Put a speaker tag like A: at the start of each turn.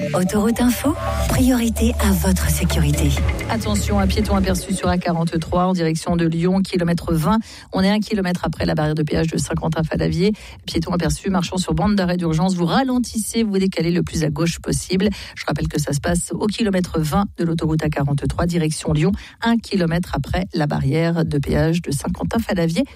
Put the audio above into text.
A: Autoroute Info, priorité à votre sécurité.
B: Attention, un piéton aperçu sur A43 en direction de Lyon, kilomètre 20. On est 1 kilomètre après la barrière de péage de Saint-Quentin-Falavier. Piéton aperçu marchant sur bande d'arrêt d'urgence. Vous ralentissez, vous décalez le plus à gauche possible. Je rappelle que ça se passe au kilomètre 20 de l'autoroute A43, direction Lyon, 1 kilomètre après la barrière de péage de Saint-Quentin-Falavier.